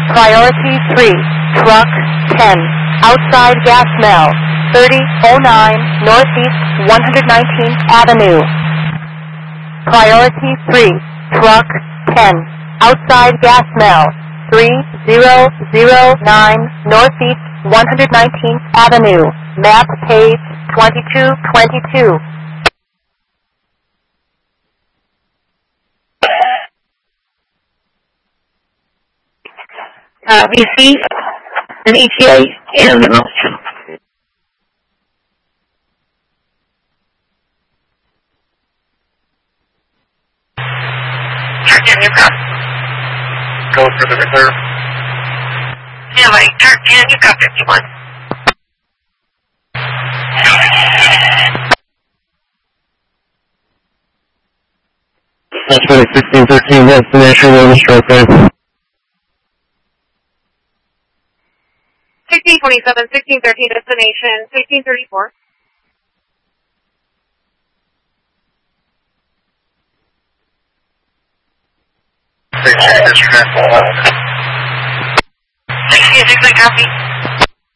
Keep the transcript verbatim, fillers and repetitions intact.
Priority three, truck ten, outside gas smell, thirty oh nine Northeast one hundred nineteenth Avenue. Priority three, truck ten, outside gas smell, three thousand nine Northeast one hundred nineteenth Avenue. Map page twenty-two twenty-two. Uh, B C, an E T A, and an officer. Turn you got. Go for the reserve. Yeah, like, turn ten, you got fifty-one. That's for the sixteen thirteen destination, one stroke there. sixteen twenty-seven, sixteen thirteen destination, sixteen thirty-four. Six, six, sixteen six, I copy.